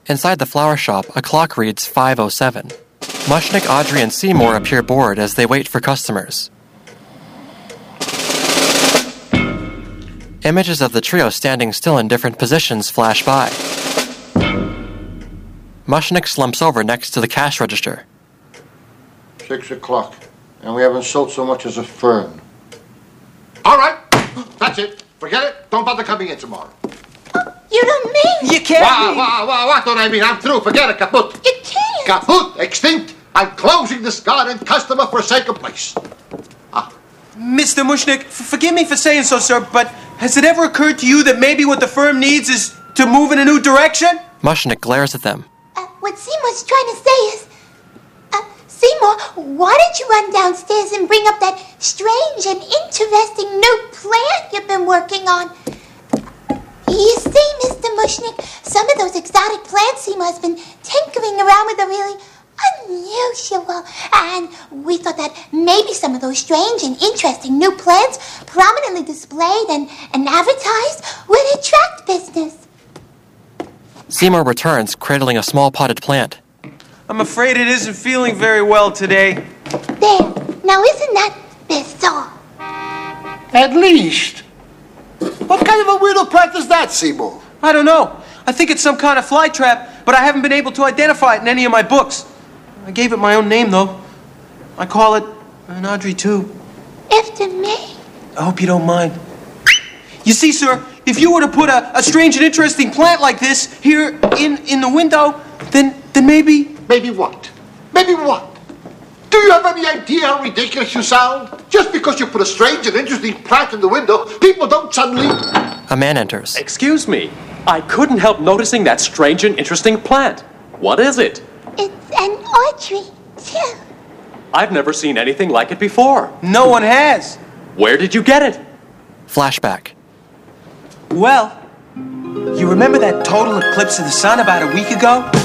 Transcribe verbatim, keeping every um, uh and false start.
Inside the flower shop, a clock reads five oh seven. Mushnick, Audrey, and Seymour appear bored as they wait for customers. Images of the trio standing still in different positions flash by. Mushnick slumps over next to the cash register. Six o'clock, and we haven't sold so much as a fern. All right, that's it. Forget it. Don't bother coming in tomorrow. You don't mean... You can't... Wow, wow, wow, what don't I mean? I'm through. Forget it. Kaput. You can't. Kaput. Extinct. I'm closing this garden customer-forsaken place. Ah. Mister Mushnick, f- forgive me for saying so, sir, but has it ever occurred to you that maybe what the firm needs is to move in a new direction? Mushnick glares at them. Uh, what Seymour's trying to say is... Uh, Seymour, why don't you run downstairs and bring up that strange and interesting new plant you've been working on? You see, Mister Mushnick, some of those exotic plants Seymour has been tinkering around with are really unusual. And we thought that maybe some of those strange and interesting new plants prominently displayed and, and advertised would attract business. Seymour returns, cradling a small potted plant. I'm afraid it isn't feeling very well today. There. Now isn't that bizarre? At least. What kind of a weirdo plant is that, Seymour? I don't know. I think it's some kind of fly trap, but I haven't been able to identify it in any of my books. I gave it my own name, though. I call it an Audrey two. After me? I hope you don't mind. You see, sir, if you were to put a, a strange and interesting plant like this here in, in the window, then then maybe... Maybe what? Maybe what? Do you have any idea how ridiculous you sound? Just because you put a strange and interesting plant in the window, people don't suddenly... A man enters. Excuse me. I couldn't help noticing that strange and interesting plant. What is it? It's an Audrey, too. I've never seen anything like it before. No one has. Where did you get it? Flashback. Well, you remember that total eclipse of the sun about a week ago?